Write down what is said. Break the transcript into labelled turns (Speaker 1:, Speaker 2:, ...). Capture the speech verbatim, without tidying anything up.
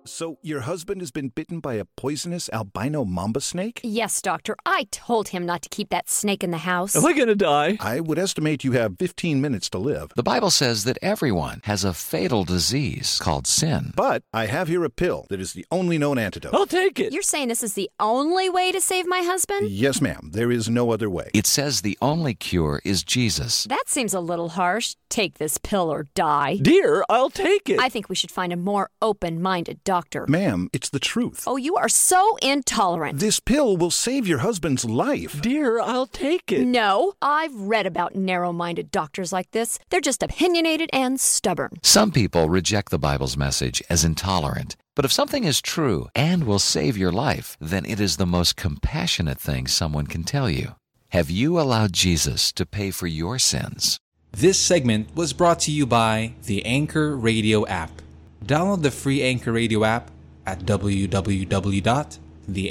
Speaker 1: So your husband has been bitten by a poisonous albino mamba snake?
Speaker 2: Yes, doctor. I told him not to keep that snake in the house.
Speaker 3: Am I going to die?
Speaker 1: I would estimate you have fifteen minutes to live.
Speaker 4: The Bible says that everyone has a fatal disease called sin.
Speaker 1: But I have here a pill that is the only known antidote.
Speaker 3: I'll take it.
Speaker 2: You're saying this is the only way to save my husband?
Speaker 1: Yes, ma'am. There is no other way.
Speaker 4: It says the only cure is Jesus.
Speaker 2: That seems a little harsh. Take this pill or die.
Speaker 3: Dear, I'll take it.
Speaker 2: I think we should find a more open-minded doctor.
Speaker 1: Ma'am, it's the truth.
Speaker 2: Oh, you are so intolerant.
Speaker 1: This pill will save your husband's life.
Speaker 3: Dear, I'll take it.
Speaker 2: No, I've read about narrow-minded doctors like this. They're just opinionated and stubborn.
Speaker 4: Some people reject the Bible's message as intolerant. But if something is true and will save your life, then it is the most compassionate thing someone can tell you. Have you allowed Jesus to pay for your sins?
Speaker 5: This segment was brought to you by the Anchor Radio app. Download the free Anchor Radio app at w w w dot